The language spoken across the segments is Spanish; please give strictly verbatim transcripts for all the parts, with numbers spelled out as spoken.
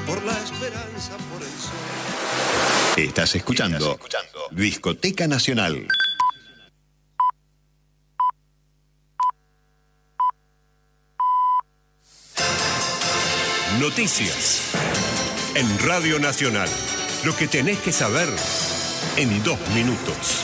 por la esperanza, por el sol. Estás escuchando, Estás escuchando Discoteca Nacional. Noticias en Radio Nacional. Lo que tenés que saber en dos minutos.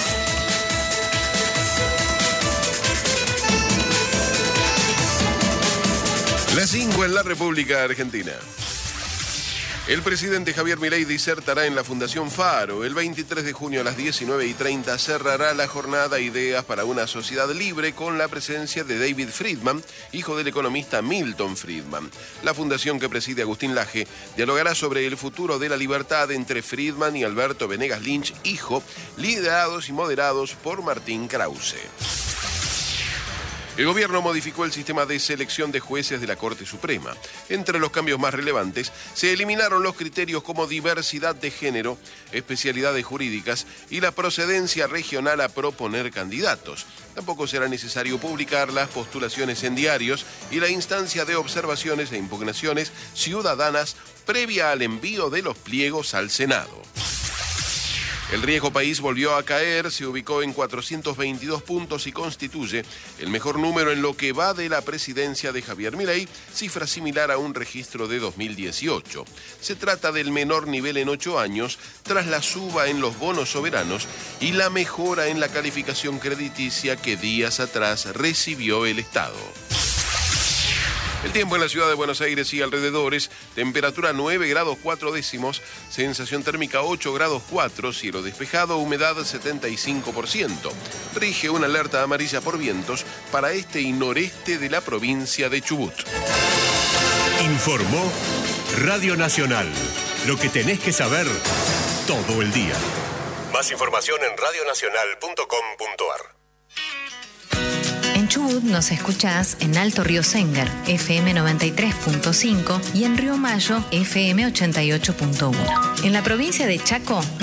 Las cinco en la República Argentina. El presidente Javier Milei disertará en la Fundación Faro. El veintitrés de junio a las diecinueve y treinta cerrará la jornada Ideas para una sociedad libre con la presencia de David Friedman, hijo del economista Milton Friedman. La fundación que preside Agustín Laje dialogará sobre el futuro de la libertad entre Friedman y Alberto Venegas Lynch, hijo, liderados y moderados por Martín Krause. El gobierno modificó el sistema de selección de jueces de la Corte Suprema. Entre los cambios más relevantes, se eliminaron los criterios como diversidad de género, especialidades jurídicas y la procedencia regional a proponer candidatos. Tampoco será necesario publicar las postulaciones en diarios y la instancia de observaciones e impugnaciones ciudadanas previa al envío de los pliegos al Senado. El riesgo país volvió a caer, se ubicó en cuatrocientos veintidós puntos y constituye el mejor número en lo que va de la presidencia de Javier Milei, cifra similar a un registro de dos mil dieciocho. Se trata del menor nivel en ocho años, tras la suba en los bonos soberanos y la mejora en la calificación crediticia que días atrás recibió el Estado. El tiempo en la ciudad de Buenos Aires y alrededores, temperatura nueve grados cuatro décimos, sensación térmica ocho grados cuatro, cielo despejado, humedad setenta y cinco por ciento. Rige una alerta amarilla por vientos para este y noreste de la provincia de Chubut. Informó Radio Nacional. Lo que tenés que saber todo el día. Más información en radio nacional punto com punto ar. En Chubut nos escuchás en Alto Río Sengar, F M noventa y tres punto cinco y en Río Mayo, F M ochenta y ocho punto uno. En la provincia de Chaco